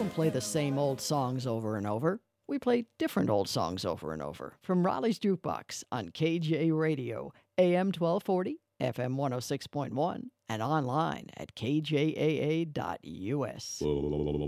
don't play the same old songs over and over. We play different old songs over and over. From Raleigh's Jukebox on KJ Radio, AM 1240, FM 106.1, and online at kjaa.us.